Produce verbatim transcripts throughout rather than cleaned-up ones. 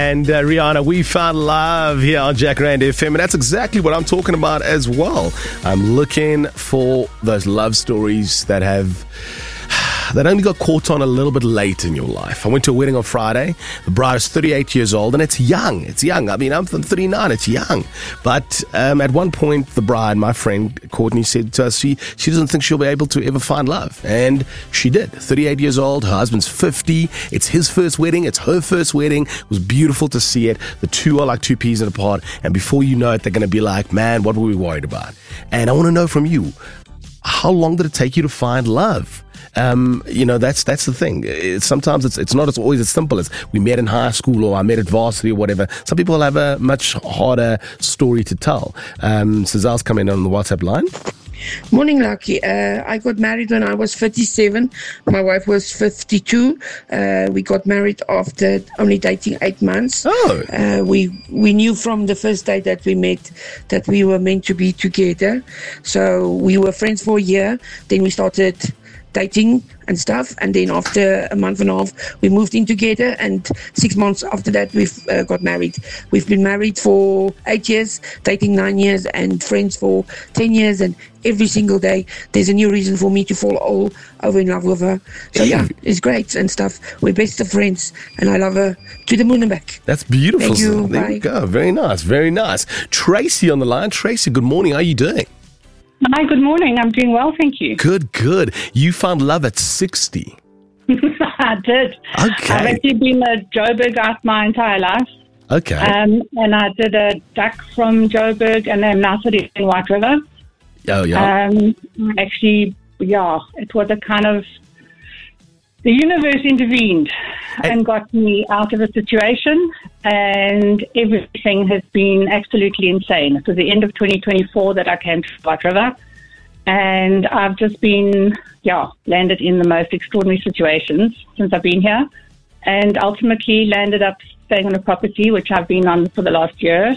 And uh, Rihanna, we found love here on Jacaranda F M, and that's exactly what I'm talking about as well. I'm looking for those love stories that have that only got caught on a little bit late in your life. I went to a wedding on Friday. The bride is thirty-eight years old, and it's young. It's young. I mean, I'm thirty-nine. It's young. But um, at one point, the bride, my friend Courtney, said to us she, she doesn't think she'll be able to ever find love. And she did. thirty-eight years old. Her husband's fifty. It's his first wedding. It's her first wedding. It was beautiful to see it. The two are like two peas in a pod. And before you know it, they're going to be like, man, what were we worried about? And I want to know from you, how long did it take you to find love? Um, you know, that's that's the thing. It's, sometimes it's it's not as always as simple as we met in high school or I met at varsity or whatever. Some people have a much harder story to tell. Um, Sazal's coming on the WhatsApp line. Morning, Lucky. Uh, I got married when I was thirty-seven. My wife was fifty-two. Uh, we got married after only dating eight months. Oh. Uh, we we knew from the first day that we met that we were meant to be together. So we were friends for a year. Then we started dating and stuff, and then after a month and a half we moved in together, and six months after that we've uh, got married. We've been married for eight years, dating nine years, and friends for ten years, and every single day there's a new reason for me to fall all over in love with her. So yeah, it's great and stuff. We're best of friends, and I love her to the moon and back. That's beautiful. Thank you. There Bye. you go. Very nice, very nice. Tracy on the line. Tracy, good morning. How are you doing? Hi, good morning. I'm doing well, thank you. Good, good. You found love at sixty. I did. Okay. I've actually been a Joburg out my entire life. Okay. Um, and I did a duck from Joburg, and I'm now sitting in White River. Oh, yeah. Um, actually, yeah, it was a kind of, the universe intervened and, and got me out of a situation, and everything has been absolutely insane. It was the end of twenty twenty-four that I came to White River, and I've just been, yeah, landed in the most extraordinary situations since I've been here, and ultimately landed up staying on a property which I've been on for the last year,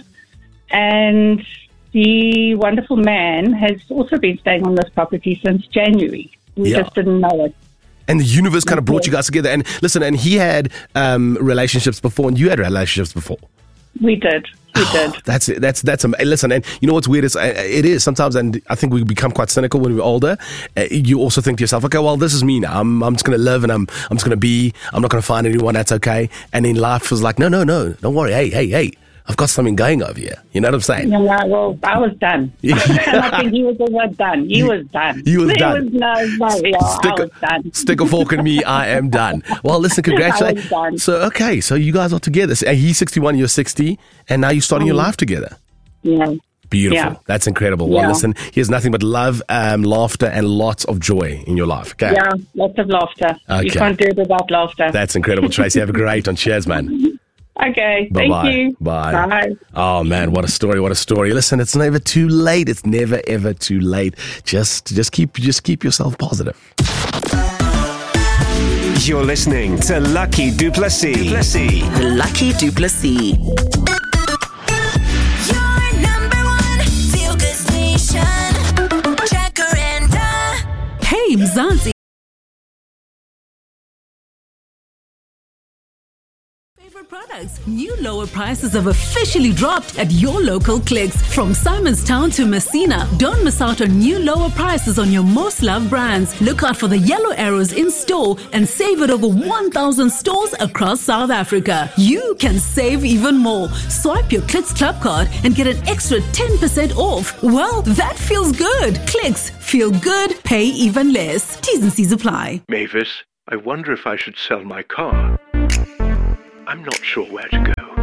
and the wonderful man has also been staying on this property since January. We Yeah. just didn't know it. And the universe kind of brought you guys together. And listen, and he had um, relationships before, and you had relationships before. We did. We did. That's it. That's that's am- listen. And you know what's weird is uh, it is sometimes, and I think we become quite cynical when we're older. Uh, you also think to yourself, okay, well, this is me now. I'm I'm just gonna live, and I'm I'm just gonna be. I'm not gonna find anyone. That's okay. And then life was like, no, no, no, don't worry. Hey, hey, hey. I've got something going over here. You know what I'm saying? Yeah, well, I was done. And I think he was also done. He was done. He was He done. was, no, no, yeah, Stick, I was done. stick a fork in me. I am done. Well, listen, congratulations. I was done. So, okay, so you guys are together. So, he's sixty-one, you're sixty, and now you're starting your life together. Yeah. Beautiful. Yeah. That's incredible. Well, Yeah. listen, here's nothing but love, um, laughter, and lots of joy in your life. Okay. Yeah, lots of laughter. Okay. You can't do it without laughter. That's incredible, Tracy. Have a great one. Cheers, man. Okay, Bye-bye. thank you. Bye. Bye. Oh, man, what a story, what a story. Listen, it's never too late. It's never, ever too late. Just just keep just keep yourself positive. You're listening to Lucky Duplessis. Duplessis. The Lucky Duplessis. Your number one feel-good station, Jacaranda. Hey, Mzansi. Favorite products. New lower prices have officially dropped at your local Clicks. From Simonstown to Messina. Don't miss out on new lower prices on your most loved brands. Look out for the yellow arrows in store and save at over one thousand stores across South Africa. You can save even more. Swipe your Clicks Club card and get an extra ten percent off. Well, that feels good. Clicks. Feel good. Pay even less. T's and C's apply. Mavis, I wonder if I should sell my car. I'm not sure where to go.